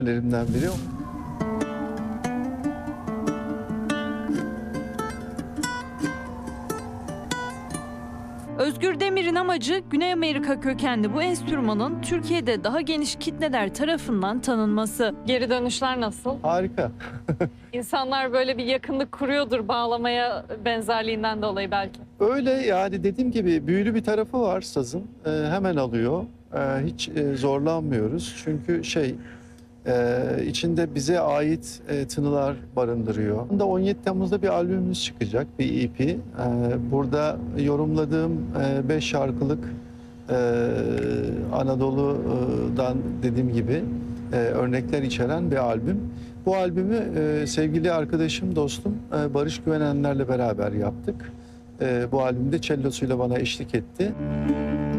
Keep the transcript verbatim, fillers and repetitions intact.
Lerimden biri o. Özgür Demir'in amacı Güney Amerika kökenli bu enstrümanın Türkiye'de daha geniş kitleler tarafından tanınması. Geri dönüşler nasıl? Harika. İnsanlar böyle bir yakınlık kuruyordur bağlamaya benzerliğinden dolayı belki. Öyle yani dediğim gibi büyülü bir tarafı var sazın. Ee, hemen alıyor. Ee, hiç e, zorlanmıyoruz. Çünkü şey e, içinde bize ait e, tınılar barındırıyor. Bunda on yedi Temmuz'da bir albümümüz çıkacak, bir E P. Ee, burada yorumladığım e, beş şarkılık e, Anadolu'dan dediğim gibi e, örnekler içeren bir albüm. Bu albümü e, sevgili arkadaşım, dostum e, Barış Güvenenler'le beraber yaptık. E, bu albümde cellosuyla bana eşlik etti.